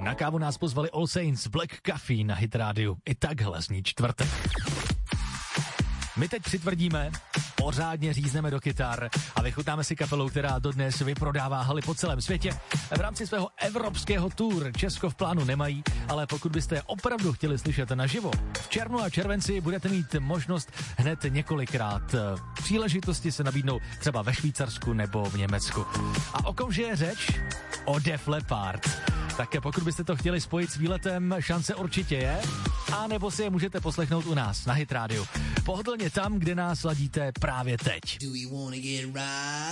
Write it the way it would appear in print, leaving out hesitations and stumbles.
Na kávu nás pozvali All Saints, Black Coffee na Hit Radio. I takhle zní čtvrtek. My teď přitvrdíme, pořádně řízneme do kytar a vychutnáme si kapelu, která dodnes vyprodává haly po celém světě. V rámci svého evropského tour Česko v plánu nemají, ale pokud byste je opravdu chtěli slyšet naživo, v červnu a červenci budete mít možnost hned několikrát. Příležitosti se nabídnou třeba ve Švýcarsku nebo v Německu. A o komže je řeč? O Def Leppard. Tak pokud byste to chtěli spojit s výletem, šance určitě je, a nebo si je můžete poslechnout u nás na Hit Radio. Pohodlně tam, kde nás ladíte právě teď.